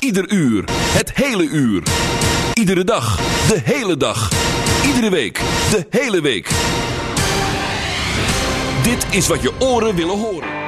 Ieder uur, het hele uur. Iedere dag, de hele dag. Iedere week, de hele week. Dit is wat je oren willen horen.